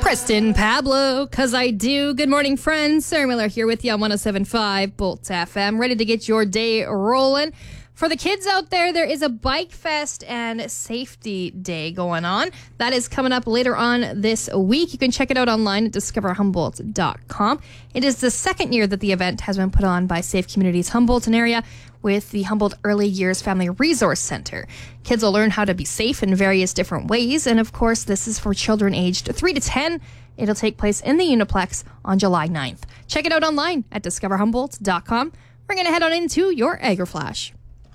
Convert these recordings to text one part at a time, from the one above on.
Kristen Pablo, 'cause I do. Good morning, friends. Sarah Miller here with you on 107.5 Bolt FM, ready to get your day rolling. For the kids out there, there is a Bike Fest and Safety Day going on. That is coming up later on this week. You can check it out online at discoverhumboldt.com. It is the second year that the event has been put on by Safe Communities Humboldt area with the Humboldt Early Years Family Resource Center. Kids will learn how to be safe in various different ways, and of course, this is for children aged 3 to 10. It'll take place in the Uniplex on July 9th. Check it out online at discoverhumboldt.com. We're going to head on into your AgriFlash.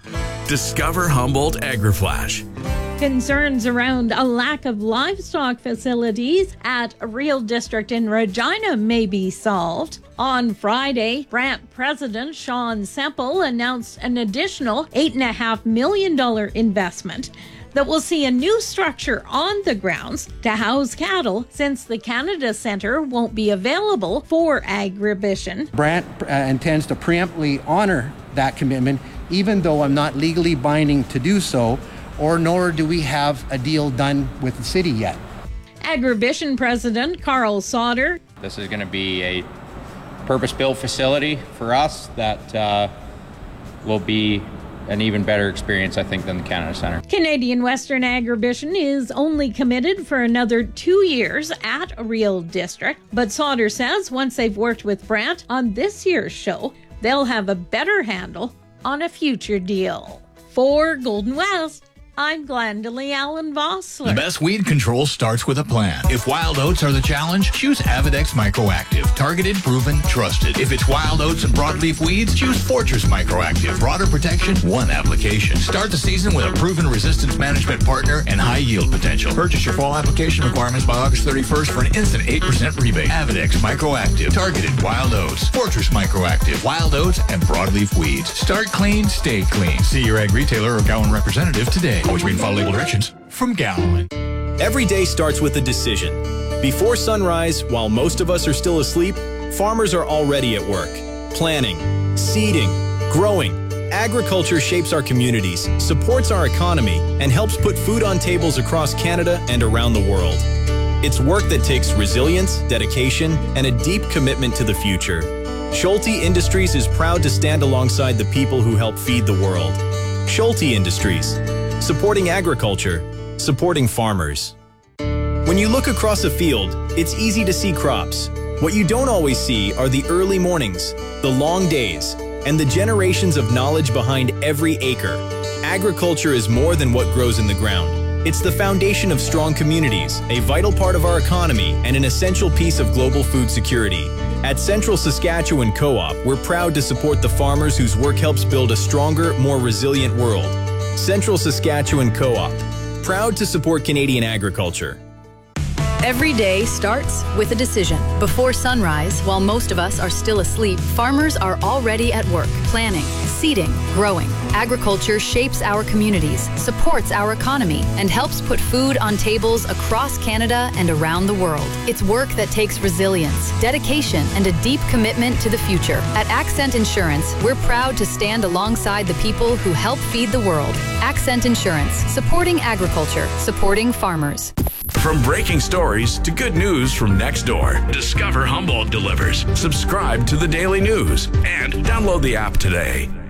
Discover Humboldt AgriFlash. Concerns around a lack of livestock facilities at a Real District in Regina may be solved. On Friday, Brant President Sean Semple announced an additional $8.5 million investment that will see a new structure on the grounds to house cattle, since the Canada Centre won't be available for agribition. Brant intends to preemptively honor that commitment, even though I'm not legally binding to do so, or nor do we have a deal done with the city yet. Agribition President Carl Sauter. This is going to be a purpose-built facility for us that will be an even better experience, I think, than the Canada Centre. Canadian Western Agribition is only committed for another 2 years at a Real District, but Sauter says once they've worked with Brant on this year's show, they'll have a better handle on a future deal. For Golden West, I'm Glendalee Allen Vossler. The best weed control starts with a plan. If wild oats are the challenge, choose Avidex Microactive. Targeted, proven, trusted. If it's wild oats and broadleaf weeds, choose Fortress Microactive. Broader protection, one application. Start the season with a proven resistance management partner and high yield potential. Purchase your fall application requirements by August 31st for an instant 8% rebate. Avidex Microactive. Targeted wild oats. Fortress Microactive. Wild oats and broadleaf weeds. Start clean, stay clean. See your ag retailer or Gowan representative today. Always read and follow label directions from Gowan. Every day starts with a decision. Before sunrise, while most of us are still asleep, farmers are already at work. Planning, seeding, growing. Agriculture shapes our communities, supports our economy, and helps put food on tables across Canada and around the world. It's work that takes resilience, dedication, and a deep commitment to the future. Schulte Industries is proud to stand alongside the people who help feed the world. Schulte Industries. Supporting agriculture, supporting farmers. When you look across a field, it's easy to see crops. What you don't always see are the early mornings, the long days, and the generations of knowledge behind every acre. Agriculture is more than what grows in the ground. It's the foundation of strong communities, a vital part of our economy, and an essential piece of global food security. At Central Saskatchewan Co-op, we're proud to support the farmers whose work helps build a stronger, more resilient world. Central Saskatchewan Co-op, proud to support Canadian agriculture. Every day starts with a decision. Before sunrise, while most of us are still asleep, farmers are already at work, planning, seeding, growing. Agriculture shapes our communities, supports our economy, and helps put food on tables across Canada and around the world. It's work that takes resilience, dedication, and a deep commitment to the future. At Accent Insurance, we're proud to stand alongside the people who help feed the world. Accent Insurance, supporting agriculture, supporting farmers. From breaking stories to good news from next door, Discover Humboldt delivers. Subscribe to the Daily News and download the app today.